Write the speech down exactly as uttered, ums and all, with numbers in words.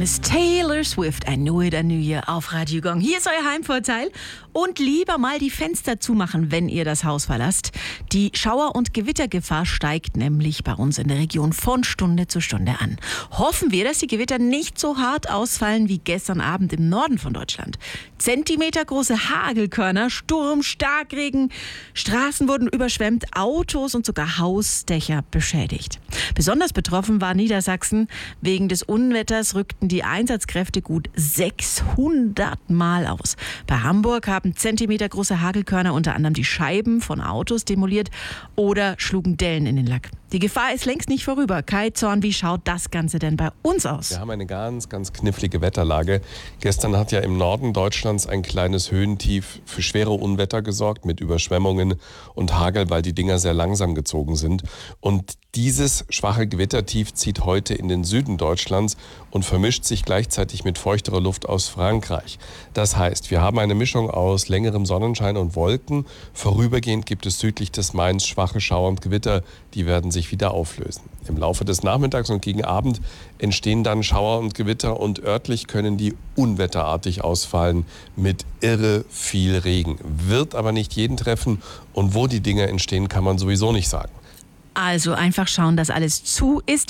Miss Taylor Swift, I Knew It, I Knew You auf Radio Gong. Hier ist euer Heimvorteil. Und lieber mal die Fenster zumachen, wenn ihr das Haus verlasst. Die Schauer- und Gewittergefahr steigt nämlich bei uns in der Region von Stunde zu Stunde an. Hoffen wir, dass die Gewitter nicht so hart ausfallen wie gestern Abend im Norden von Deutschland. Zentimetergroße Hagelkörner, Sturm, Starkregen, Straßen wurden überschwemmt, Autos und sogar Hausdächer beschädigt. Besonders betroffen war Niedersachsen. Wegen des Unwetters rückten die Einsatzkräfte gut sechshundert Mal aus. Bei Hamburg haben zentimetergroße Hagelkörner unter anderem die Scheiben von Autos demoliert oder schlugen Dellen in den Lack. Die Gefahr ist längst nicht vorüber. Kai Zorn, wie schaut das Ganze denn bei uns aus? Wir haben eine ganz, ganz knifflige Wetterlage. Gestern hat ja im Norden Deutschlands ein kleines Höhentief für schwere Unwetter gesorgt mit Überschwemmungen und Hagel, weil die Dinger sehr langsam gezogen sind. Und dieses schwache Gewittertief zieht heute in den Süden Deutschlands und vermischt sich gleichzeitig mit feuchterer Luft aus Frankreich. Das heißt, wir haben eine Mischung aus längerem Sonnenschein und Wolken. Vorübergehend gibt es südlich des Mains schwache Schauer und Gewitter, die werden sich wieder auflösen. Im Laufe des Nachmittags und gegen Abend entstehen dann Schauer und Gewitter und örtlich können die unwetterartig ausfallen mit irre viel Regen. Wird aber nicht jeden treffen und wo die Dinge entstehen, kann man sowieso nicht sagen. Also einfach schauen, dass alles zu ist.